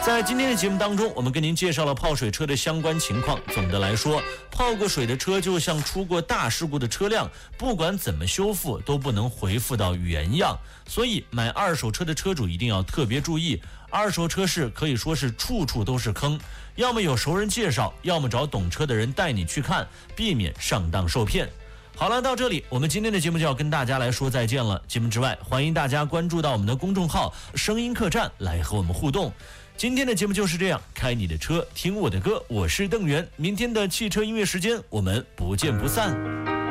在今天的节目当中，我们跟您介绍了泡水车的相关情况。总的来说，泡过水的车就像出过大事故的车辆，不管怎么修复都不能恢复到原样。所以买二手车的车主一定要特别注意，二手车市可以说是处处都是坑，要么有熟人介绍，要么找懂车的人带你去看，避免上当受骗。好了，到这里我们今天的节目就要跟大家来说再见了。节目之外，欢迎大家关注到我们的公众号声音客栈来和我们互动。今天的节目就是这样，开你的车听我的歌，我是邓源。明天的汽车音乐时间我们不见不散。